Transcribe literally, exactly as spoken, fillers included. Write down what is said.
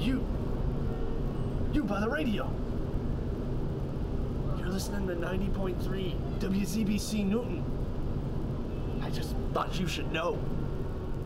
you. You by the radio. You're listening to ninety point three W Z B C Newton. I just thought you should know.